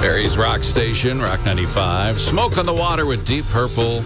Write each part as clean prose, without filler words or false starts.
Barry's Rock Station, Rock 95. Smoke on the Water with Deep Purple.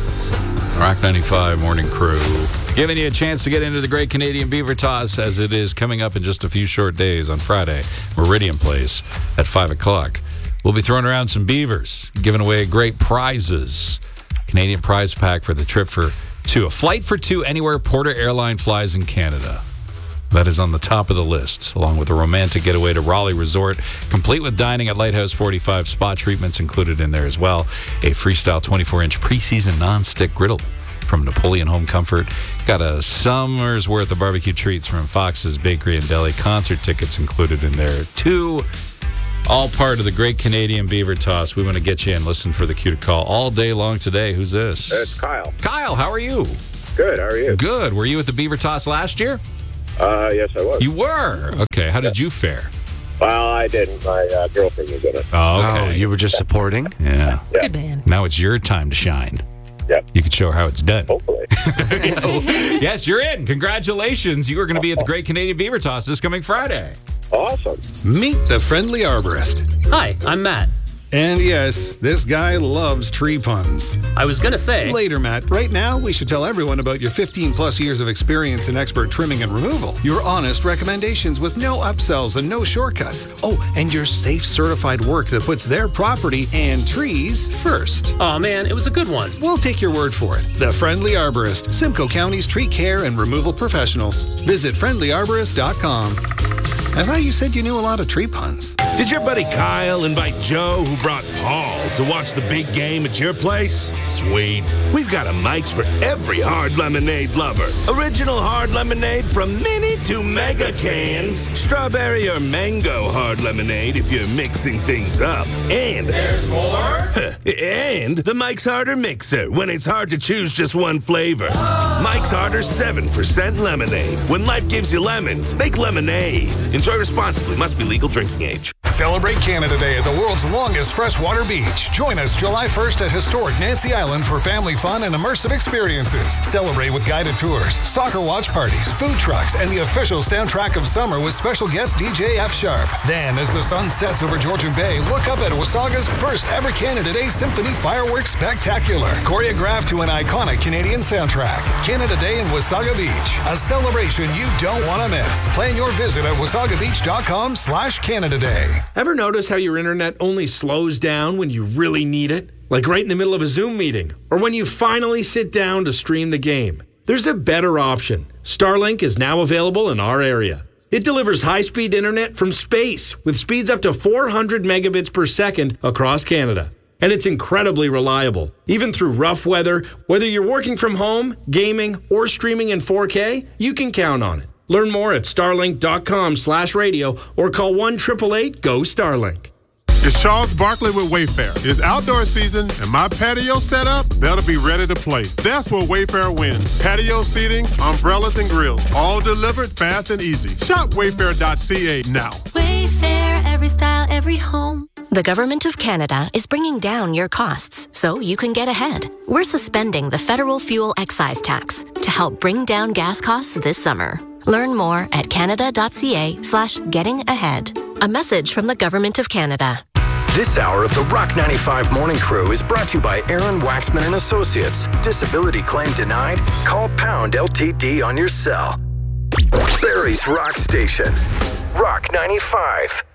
Rock 95 Morning Crew. Giving you a chance to get into the Great Canadian Beaver Toss as it is coming up in just a few short days on Friday. Meridian Place at 5 o'clock. We'll be throwing around some beavers, giving away great prizes. Canadian prize pack for the trip for two. A flight for two anywhere Porter Airline flies in Canada. That is on the top of the list, along with a romantic getaway to Raleigh Resort, complete with dining at Lighthouse 45, spa treatments included in there as well. A Freestyle 24-inch preseason non-stick griddle from Napoleon Home Comfort. Got a summer's worth of barbecue treats from Fox's Bakery and Deli. Concert tickets included in there, too. All part of the Great Canadian Beaver Toss. We want to get you in. Listen for the cue to call all day long today. Who's this? It's Kyle. Kyle, how are you? Good. How are you? Good. Were you at the Beaver Toss last year? Yes, I was. You were? Okay. How did you fare? Well, I didn't. My girlfriend was in it. Oh, okay. Oh, you were just supporting? Yeah. Good man. Now it's your time to shine. Yeah. You can show her how it's done. Hopefully. Yes, you're in. Congratulations. You are going to be at the Great Canadian Beaver Toss this coming Friday. Awesome. Meet the Friendly Arborist. Hi, I'm Matt. And yes, this guy loves tree puns. I was going to say... Later, Matt. Right now, we should tell everyone about your 15-plus years of experience in expert trimming and removal. Your honest recommendations with no upsells and no shortcuts. Oh, and your safe certified work that puts their property and trees first. Aw, man, it was a good one. We'll take your word for it. The Friendly Arborist, Simcoe County's tree care and removal professionals. Visit friendlyarborist.com. I thought you said you knew a lot of tree puns. Did your buddy Kyle invite Joe, who brought Paul, to watch the big game at your place? Sweet. We've got a Mike's for every hard lemonade lover. Original hard lemonade from mini to mega cans. Strawberry or mango hard lemonade if you're mixing things up. And there's more? And the Mike's Harder Mixer when it's hard to choose just one flavor. Mike's Harder 7% lemonade. When life gives you lemons, make lemonade. Enjoy responsibly. Must be legal drinking age. Celebrate Canada Day at the world's longest freshwater beach. Join us July 1st at historic Nancy Island for family fun and immersive experiences. Celebrate with guided tours, soccer watch parties, food trucks, and the official soundtrack of summer with special guest DJ F Sharp. Then, as the sun sets over Georgian Bay, look up at Wasaga's first ever Canada Day Symphony Fireworks Spectacular, choreographed to an iconic Canadian soundtrack. Canada Day in Wasaga Beach, a celebration you don't want to miss. Plan your visit at wasagabeach.com/Canada Day. Ever notice how your internet only slows down when you really need it? Like right in the middle of a Zoom meeting, or when you finally sit down to stream the game. There's a better option. Starlink is now available in our area. It delivers high-speed internet from space with speeds up to 400 megabits per second across Canada. And it's incredibly reliable. Even through rough weather, whether you're working from home, gaming, or streaming in 4K, you can count on it. Learn more at starlink.com/radio or call 1-888-GO-STARLINK. It's Charles Barkley with Wayfair. It's outdoor season, and my patio setup better be ready to play. That's where Wayfair wins. Patio seating, umbrellas, and grills, all delivered fast and easy. Shop wayfair.ca now. Wayfair, every style, every home. The Government of Canada is bringing down your costs so you can get ahead. We're suspending the federal fuel excise tax to help bring down gas costs this summer. Learn more at canada.ca/getting-ahead. A message from the Government of Canada. This hour of the Rock 95 Morning Crew is brought to you by Aaron Waxman and Associates. Disability claim denied? Call Pound LTD on your cell. Barry's Rock Station. Rock 95.